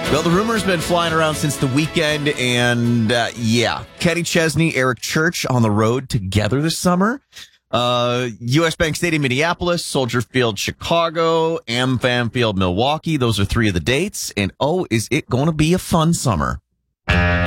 Well, the rumor's been flying around since the weekend, and Kenny Chesney, Eric Church on the road together this summer. U.S. Bank Stadium, Minneapolis, Soldier Field, Chicago, AmFam Field, Milwaukee. Those are three of the dates. And, is it going to be a fun summer?